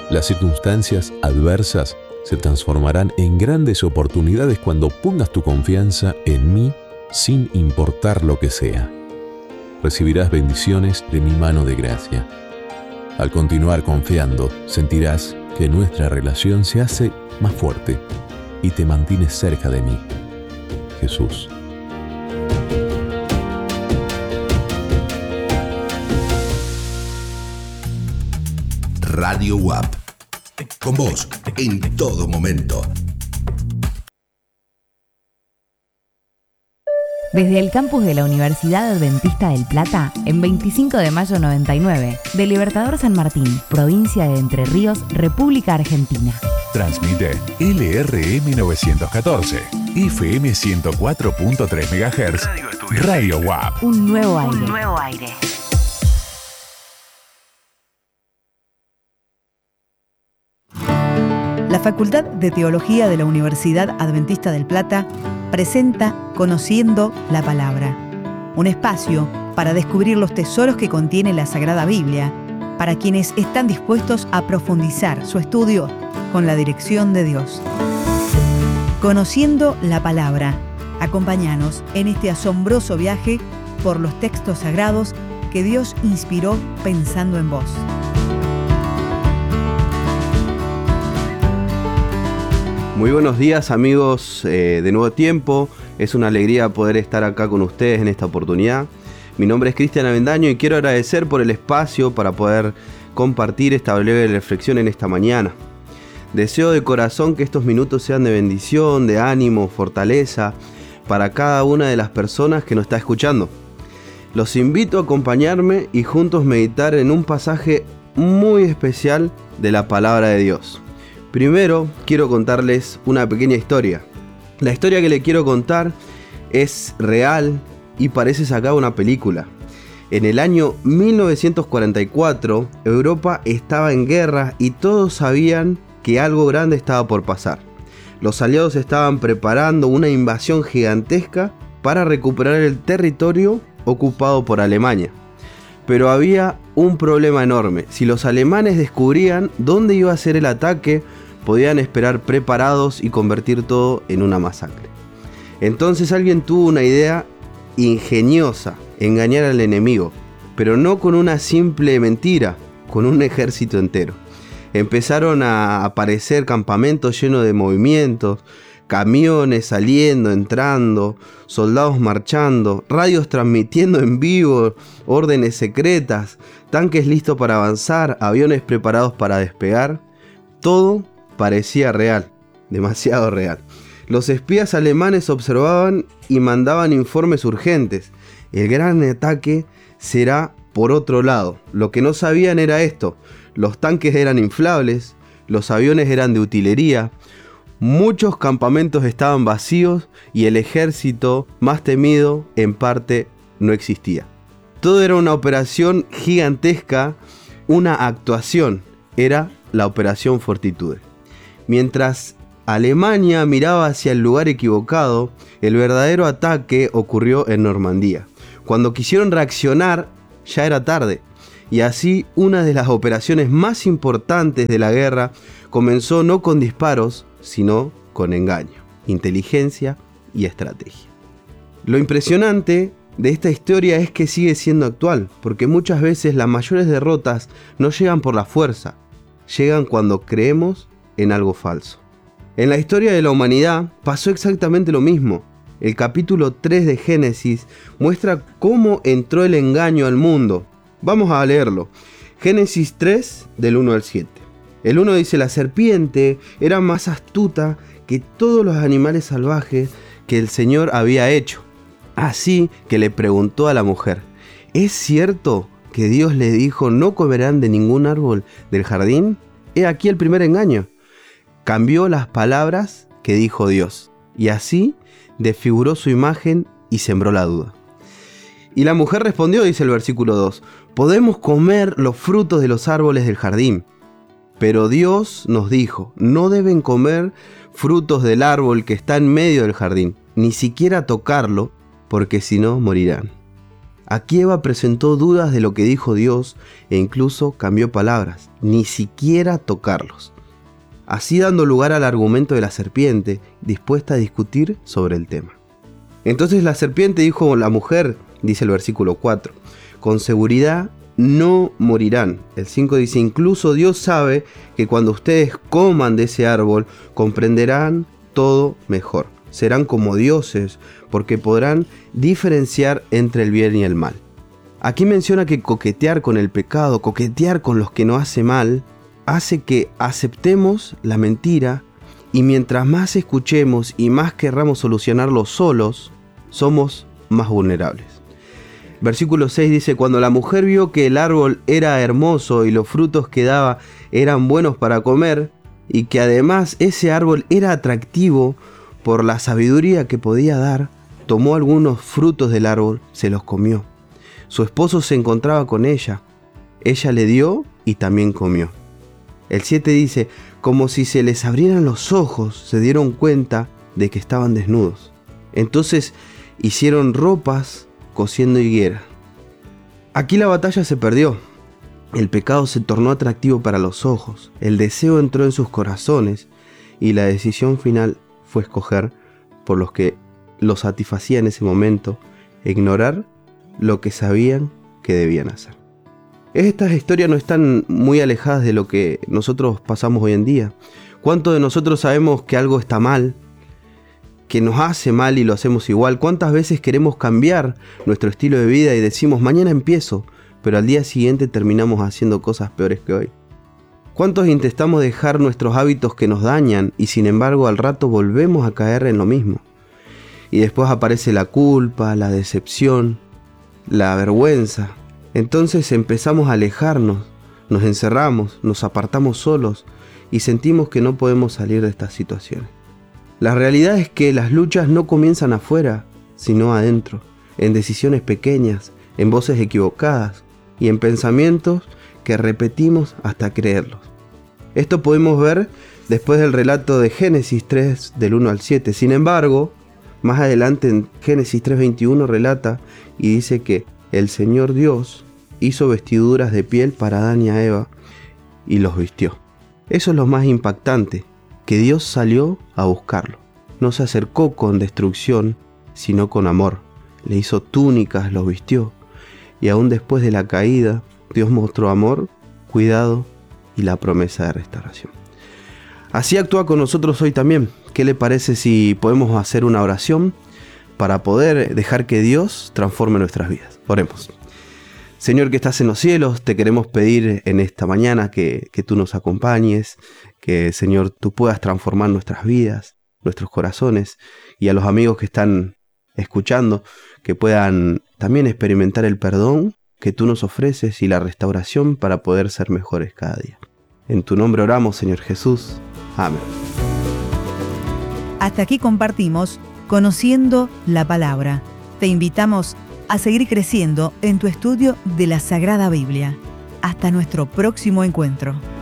Las circunstancias adversas se transformarán en grandes oportunidades cuando pongas tu confianza en mí sin importar lo que sea. Recibirás bendiciones de mi mano de gracia. Al continuar confiando, sentirás que nuestra relación se hace más fuerte y te mantienes cerca de mí. Jesús. Radio UAP. Con vos, en todo momento. Desde el campus de la Universidad Adventista del Plata, en 25 de mayo 99, de Libertador San Martín, provincia de Entre Ríos, República Argentina. Transmite LRM 914, FM 104.3 MHz, Radio UAP. Un nuevo aire. La Facultad de Teología de la Universidad Adventista del Plata presenta Conociendo la Palabra, un espacio para descubrir los tesoros que contiene la Sagrada Biblia, para quienes están dispuestos a profundizar su estudio con la dirección de Dios. Conociendo la Palabra, acompáñanos en este asombroso viaje por los textos sagrados que Dios inspiró pensando en vos. Muy buenos días, amigos de Nuevo Tiempo. Es una alegría poder estar acá con ustedes en esta oportunidad. Mi nombre es Cristian Avendaño y quiero agradecer por el espacio para poder compartir esta breve reflexión en esta mañana. Deseo de corazón que estos minutos sean de bendición, de ánimo, fortaleza para cada una de las personas que nos está escuchando. Los invito a acompañarme y juntos meditar en un pasaje muy especial de la Palabra de Dios. Primero, quiero contarles una pequeña historia. La historia que le quiero contar es real y parece sacada de una película. En el año 1944, Europa estaba en guerra y todos sabían que algo grande estaba por pasar. Los aliados estaban preparando una invasión gigantesca para recuperar el territorio ocupado por Alemania. Pero había un problema enorme. Si los alemanes descubrían dónde iba a ser el ataque, podían esperar preparados y convertir todo en una masacre. Entonces alguien tuvo una idea ingeniosa: engañar al enemigo, pero no con una simple mentira, con un ejército entero. Empezaron a aparecer campamentos llenos de movimientos, camiones saliendo, entrando, soldados marchando, radios transmitiendo en vivo órdenes secretas, tanques listos para avanzar, aviones preparados para despegar. Todo parecía real, demasiado real. Los espías alemanes observaban y mandaban informes urgentes. El gran ataque será por otro lado. Lo que no sabían era esto: los tanques eran inflables, los aviones eran de utilería, muchos campamentos estaban vacíos y el ejército más temido en parte no existía. Todo era una operación gigantesca, una actuación. Era la Operación Fortitude. Mientras Alemania miraba hacia el lugar equivocado, el verdadero ataque ocurrió en Normandía. Cuando quisieron reaccionar, ya era tarde. Y así, una de las operaciones más importantes de la guerra comenzó no con disparos, sino con engaño, inteligencia y estrategia. Lo impresionante de esta historia es que sigue siendo actual, porque muchas veces las mayores derrotas no llegan por la fuerza, llegan cuando creemos en algo falso. En la historia de la humanidad pasó exactamente lo mismo. El capítulo 3 de Génesis muestra cómo entró el engaño al mundo. Vamos a leerlo. Génesis 3, del 1 al 7. El 1 dice: la serpiente era más astuta que todos los animales salvajes que el Señor había hecho. Así que le preguntó a la mujer: ¿es cierto que Dios le dijo no comerán de ningún árbol del jardín? He aquí el primer engaño. Cambió las palabras que dijo Dios, y así desfiguró su imagen y sembró la duda. Y la mujer respondió, dice el versículo 2, podemos comer los frutos de los árboles del jardín. Pero Dios nos dijo, no deben comer frutos del árbol que está en medio del jardín, ni siquiera tocarlo, porque si no morirán. Aquí Eva presentó dudas de lo que dijo Dios e incluso cambió palabras, ni siquiera tocarlos, así dando lugar al argumento de la serpiente, dispuesta a discutir sobre el tema. Entonces la serpiente dijo a la mujer, dice el versículo 4, con seguridad no morirán. El 5 dice, incluso Dios sabe que cuando ustedes coman de ese árbol, comprenderán todo mejor. Serán como dioses, porque podrán diferenciar entre el bien y el mal. Aquí menciona que coquetear con el pecado, coquetear con los que nos hace mal, hace que aceptemos la mentira, y mientras más escuchemos y más querramos solucionarlo solos, somos más vulnerables. Versículo 6 dice, cuando la mujer vio que el árbol era hermoso y los frutos que daba eran buenos para comer, y que además ese árbol era atractivo por la sabiduría que podía dar, tomó algunos frutos del árbol, se los comió. Su esposo se encontraba con ella. Ella le dio y también comió. El 7 dice, como si se les abrieran los ojos, se dieron cuenta de que estaban desnudos. Entonces hicieron ropas cosiendo higuera. Aquí la batalla se perdió. El pecado se tornó atractivo para los ojos, el deseo entró en sus corazones y la decisión final fue escoger por los que lo satisfacía en ese momento, e ignorar lo que sabían que debían hacer. Estas historias no están muy alejadas de lo que nosotros pasamos hoy en día. ¿Cuántos de nosotros sabemos que algo está mal, que nos hace mal y lo hacemos igual? ¿Cuántas veces queremos cambiar nuestro estilo de vida y decimos mañana empiezo, pero al día siguiente terminamos haciendo cosas peores que hoy? ¿Cuántos intentamos dejar nuestros hábitos que nos dañan y sin embargo al rato volvemos a caer en lo mismo? Y después aparece la culpa, la decepción, la vergüenza. Entonces empezamos a alejarnos, nos encerramos, nos apartamos solos y sentimos que no podemos salir de estas situaciones. La realidad es que las luchas no comienzan afuera, sino adentro, en decisiones pequeñas, en voces equivocadas y en pensamientos que repetimos hasta creerlos. Esto podemos ver después del relato de Génesis 3 del 1 al 7. Sin embargo, más adelante en Génesis 3:21 relata y dice que el Señor Dios hizo vestiduras de piel para Adán y a Eva y los vistió. Eso es lo más impactante, que Dios salió a buscarlo. No se acercó con destrucción, sino con amor. Le hizo túnicas, los vistió. Y aún después de la caída, Dios mostró amor, cuidado y la promesa de restauración. Así actúa con nosotros hoy también. ¿Qué le parece si podemos hacer una oración para poder dejar que Dios transforme nuestras vidas? Oremos. Señor que estás en los cielos, te queremos pedir en esta mañana que tú nos acompañes, que Señor tú puedas transformar nuestras vidas, nuestros corazones, y a los amigos que están escuchando, que puedan también experimentar el perdón que tú nos ofreces y la restauración para poder ser mejores cada día. En tu nombre oramos, Señor Jesús. Amén. Hasta aquí compartimos Conociendo la Palabra. Te invitamos a seguir creciendo en tu estudio de la Sagrada Biblia. Hasta nuestro próximo encuentro.